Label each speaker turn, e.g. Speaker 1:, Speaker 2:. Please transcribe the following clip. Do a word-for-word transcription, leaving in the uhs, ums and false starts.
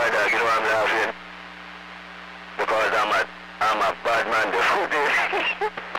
Speaker 1: dog, you know I'm laughing? Because I'm a, I'm a bad man, the food is.